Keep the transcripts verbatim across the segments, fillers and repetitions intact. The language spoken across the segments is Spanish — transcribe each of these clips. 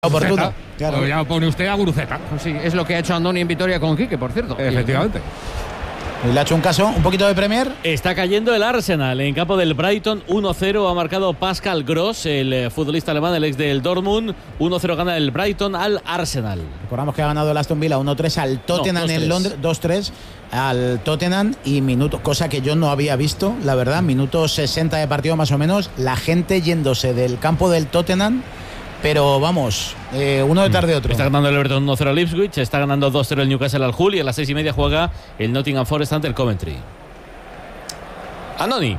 Oportuno, claro. Pues ya pone usted a Guruceta. Pues sí, es lo que ha hecho Andoni en Vitoria con Quique, por cierto. Efectivamente. Y le ha hecho un caso, un poquito de Premier. Está cayendo el Arsenal en campo del Brighton. uno cero ha marcado Pascal Gross, el futbolista alemán, el ex del Dortmund. uno cero gana el Brighton al Arsenal. Recordamos que ha ganado el Aston Villa uno tres al Tottenham no, en Londres, dos tres al Tottenham y minuto, cosa que yo no había visto, la verdad, minuto sesenta de partido más o menos, la gente yéndose del campo del Tottenham. Pero vamos, eh, uno detrás de otro. Está ganando el Everton uno cero al Ipswich, está ganando dos cero el Newcastle al Hull y a las seis y media juega el Nottingham Forest ante el Coventry. Andoni.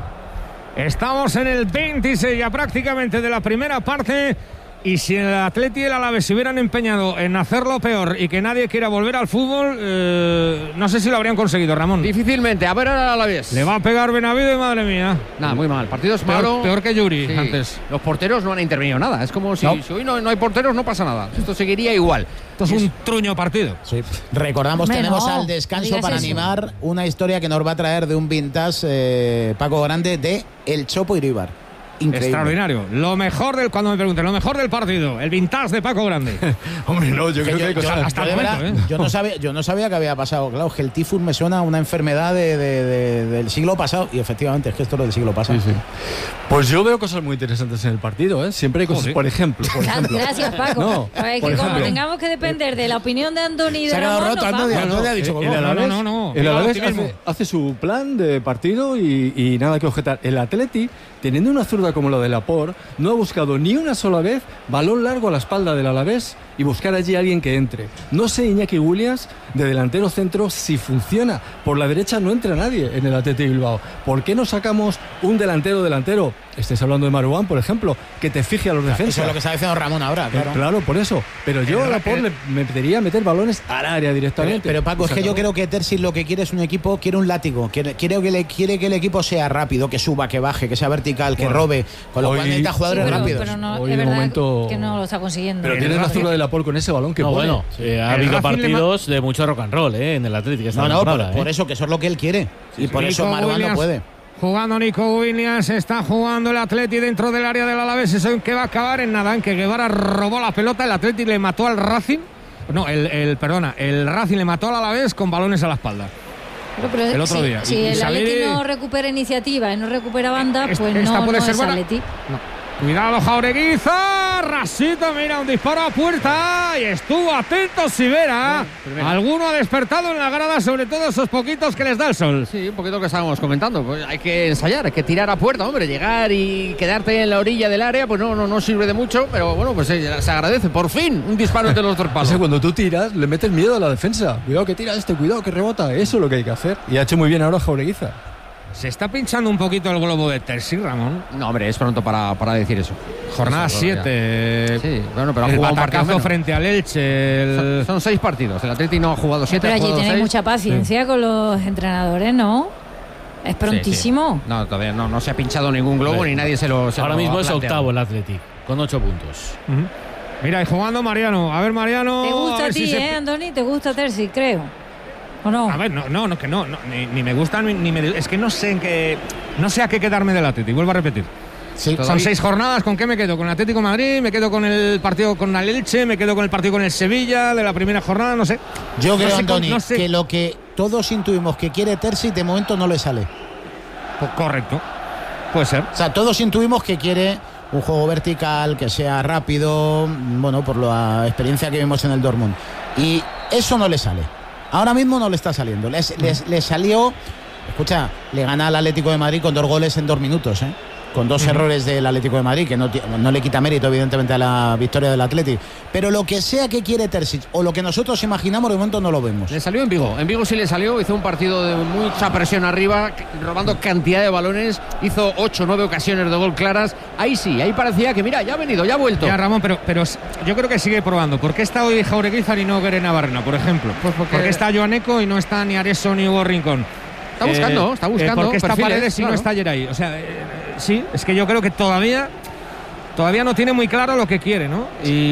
Estamos en el veintiséis ya prácticamente de la primera parte. Y si el Atleti y el Alavés se hubieran empeñado en hacerlo peor y que nadie quiera volver al fútbol, eh, no sé si lo habrían conseguido, Ramón. Difícilmente, a ver al Alavés. Le va a pegar Benavides, madre mía. Nada, muy mal. Partido es malo. Peor, peor que Yuri Sí. antes. Los porteros no han intervenido nada. Es como si, No. si hoy no, no hay porteros, no pasa nada. Esto seguiría igual. Esto es un truño partido. Sí. Recordamos, Hombre, tenemos no, al descanso digas para eso. animar una historia que nos va a traer de un vintage eh, Paco Grande de El Chopo Iríbar. Increíble. Extraordinario. Lo mejor del, cuando me pregunten, lo mejor del partido, el vintage de Paco Grande. Hombre, no, yo creo que hay yo, cosas. yo- hasta yo el de momento, verdad, ¿eh? yo no sabía, yo no sabía que había pasado. Claro, que el tifus me suena a una enfermedad de, de- de- del siglo pasado. Y efectivamente, es que esto es lo del siglo pasado. Sí, sí. Pues yo veo cosas muy interesantes en el partido, ¿eh? Siempre hay cosas, Joder. por ejemplo. Por ejemplo. Gracias, Paco. No, A ver, por que como ejemplo. tengamos que depender de la opinión de Andoni y de Se ha quedado Ramón, roto, nos Andoni, vamos. Andoni ha dicho, el ¿cómo? Alavés, No, no, no. el Viva el Alavés optimismo. hace, hace su plan de partido y, y nada que objetar. El Atleti, teniendo una zurda como la de Laporte, no ha buscado ni una sola vez balón largo a la espalda del Alavés y buscar allí a alguien que entre. No sé, Iñaki Williams, de delantero centro, si funciona. Por la derecha no entra nadie en el Atleti Bilbao. ¿Por qué no sacamos un delantero delantero? Estáis hablando de Marouane, por ejemplo, que te fije a los defensas. Eso es lo que está diciendo Ramón ahora, Eh, claro. Claro, por eso. Pero yo a El- Laporte el- le metería a meter balones al área Pero, directamente. pero, Paco, Y es se que yo acabó. creo que Terzi lo que quiere es un equipo, quiere un látigo, quiere, quiere, que, le, quiere que el equipo sea rápido, que suba, que baje, que sea vertical, que Bueno, robe, con lo hoy- cual necesita Sí, jugadores pero, rápidos. pero no, Hoy es de verdad momento- que no lo está consiguiendo. Pero El tienes la Racing- zurda de Laporte con ese balón que No, pone. bueno, eh, ha El habido Racing le partidos de mucho rock and roll eh, en el Atlético. esta No, no, por, temporada, por eh. eso, que eso es lo que él quiere. y por eso Nico Marouane no Williams, puede. Jugando Nico Williams, está jugando el Atleti dentro del área del Alavés. Eso en que va a acabar en nada, en que Guevara robó la pelota, el Atleti le mató al Racing. No, el, el perdona, el Racing le mató al Alavés con balones a la espalda. Pero, pero el otro si, día. Si Y- y el salir- Atleti no recupera iniciativa y no recupera banda, Esta- pues esta no, puede no ser es buena. Atleti. Cuidado, Jaureguiza. Rasito, mira, un disparo a puerta. Y estuvo atento Sivera. Alguno ha despertado en la grada, sobre todo esos poquitos que les da el sol. Sí, un poquito lo que estábamos comentando. Pues hay que ensayar, hay que tirar a puerta, hombre. Llegar y quedarte en la orilla del área, pues no, no, no sirve de mucho. Pero bueno, pues eh, se agradece. Por fin, un disparo entre los dos palos. Ese cuando tú tiras, le metes miedo a la defensa. Cuidado que tira este, cuidado que rebota. Eso es lo que hay que hacer. Y ha hecho muy bien ahora Jaureguiza. Se está pinchando un poquito el globo de Terzi, Ramón. No, hombre, es pronto para, para decir eso. Jornada Eso, siete. Sí, bueno, pero ha El jugado un partido batacazo menos. frente al Elche. el- Son, son seis partidos. El Atleti no ha jugado siete, Pero ha allí jugado tenéis seis. mucha paciencia con los entrenadores, ¿no? Es Sí, prontísimo. sí. No, todavía no, no se ha pinchado ningún globo Hombre, ni nadie se lo se Ahora lo mismo ha es planteado. octavo el Atleti, con ocho puntos. Ujú. Mira, y jugando Mariano. A ver, Mariano. ¿Te gusta ver a si ti, se- eh, Andoni? ¿Te gusta Terzi, creo? ¿O no? A ver, no, no, no, que no, no, ni, ni me gusta ni, ni me. Es que no sé en qué. No sé a qué quedarme del Atleti. Vuelvo a repetir. Sí, Son seis jornadas. ¿Con qué me quedo? ¿Con el Atlético de Madrid? ¿Me quedo con el partido con el Elche? ¿Me quedo con el partido con el Sevilla de la primera jornada? No sé. Yo creo, No sé Andoni, con- no sé. que lo que todos intuimos que quiere Terzi, de momento no le sale. Pues correcto. Puede ser. O sea, todos intuimos que quiere un juego vertical, que sea rápido, bueno, por la experiencia que vimos en el Dortmund. Y eso no le sale. Ahora mismo no le está saliendo. Le, le- le salió, escucha, le gana al Atlético de Madrid con dos goles en dos minutos, ¿eh? Con dos errores del Atlético de Madrid, que no, ti- no le quita mérito, evidentemente, a la victoria del Atleti. Pero lo que sea que quiere Terzic, o lo que nosotros imaginamos, de momento no lo vemos. Le salió en Vigo. En Vigo sí le salió. Hizo un partido de mucha presión arriba, robando cantidad de balones. Hizo ocho o nueve ocasiones de gol claras. Ahí sí, ahí parecía que, mira, ya ha venido, ya ha vuelto. Ya, Ramón, pero, pero s- yo creo que sigue probando. ¿Por qué está hoy Jaureguizar y no Guerena Barrena, por ejemplo? Pues porque- ¿Por qué está Joaneco y no está ni Areso ni Hugo Rincón? Está buscando, Eh, está buscando ¿Por qué está perfiles, Paredes y claro. no está Geray? O sea, eh, sí, es que yo creo que todavía todavía no tiene muy claro lo que quiere, ¿no?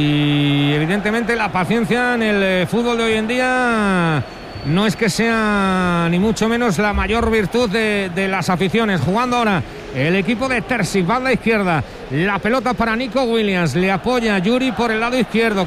Y evidentemente la paciencia en el eh, fútbol de hoy en día no es que sea ni mucho menos la mayor virtud de, de las aficiones. Jugando ahora el equipo de Terzi, banda izquierda, la pelota para Nico Williams, le apoya Yuri por el lado izquierdo.